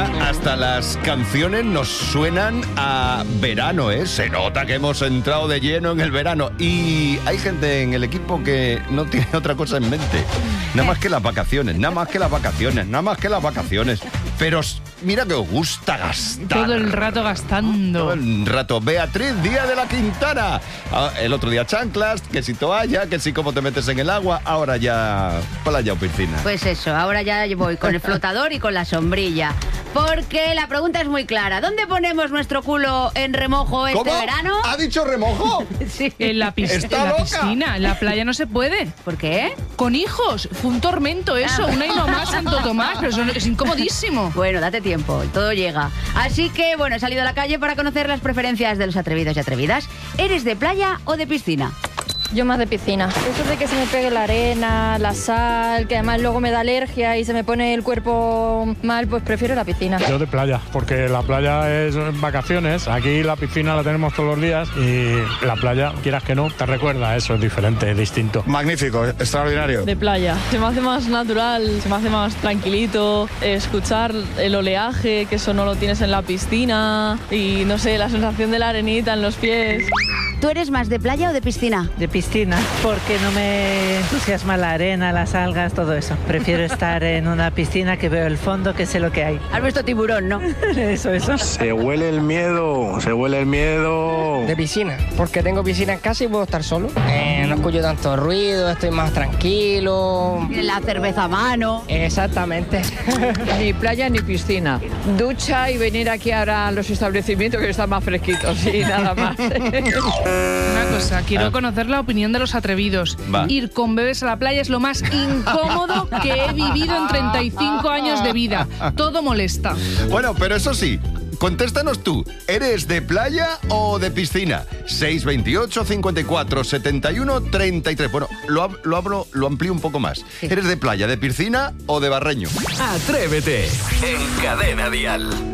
Ya hasta las canciones nos suenan a verano, ¿eh? Se nota que hemos entrado de lleno en el verano. Y hay gente en el equipo que no tiene otra cosa en mente. Nada más que las vacaciones, nada más que las vacaciones, nada más que las vacaciones. Pero mira que os gusta gastar. Todo el rato gastando. Todo el rato. Beatriz Díaz de la Quintana. El otro día chanclas, que si toalla, que si cómo te metes en el agua. Ahora ya playa o piscina. Pues eso, ahora ya voy con el flotador y con la sombrilla. Porque la pregunta es muy clara. ¿Dónde ponemos nuestro culo en remojo este ¿Cómo? verano? ¿Ha dicho remojo? Sí. En la piscina, en la playa no se puede. ¿Por qué? Con hijos, fue un tormento eso, una y no más Santo Tomás, pero eso es incomodísimo. Bueno, date tiempo, todo llega. Así que, bueno, he salido a la calle para conocer las preferencias de los atrevidos y atrevidas. ¿Eres de playa o de piscina? Yo más de piscina. Eso de que se me pegue la arena, la sal, que además luego me da alergia y se me pone el cuerpo mal, pues prefiero la piscina. Yo de playa, porque la playa es vacaciones. Aquí la piscina la tenemos todos los días y la playa, quieras que no, te recuerda, eso es diferente, es distinto. Magnífico, extraordinario. De playa. Se me hace más natural, se me hace más tranquilito, escuchar el oleaje, que eso no lo tienes en la piscina, y no sé, la sensación de la arenita en los pies. ¿Tú eres más de playa o de piscina? De piscina, porque no me entusiasma la arena, las algas, todo eso. Prefiero estar en una piscina que veo el fondo, que sé lo que hay. Has visto tiburón, ¿no? Eso. Se huele el miedo, se huele el miedo. De piscina, porque tengo piscina en casa y puedo estar solo. No escucho tanto ruido, estoy más tranquilo. Tienes la cerveza a mano. Exactamente. Ni playa ni piscina. Ducha y venir aquí ahora a los establecimientos que están más fresquitos y nada más. Una cosa, quiero conocer la opinión de los atrevidos. Va. Ir con bebés a la playa es lo más incómodo que he vivido en 35 años de vida. Todo molesta. Bueno, pero eso sí, contéstanos tú. ¿Eres de playa o de piscina? 628 54 71 33. Bueno, lo amplío un poco más. ¿Eres de playa, de piscina o de barreño? Atrévete en Cadena Dial.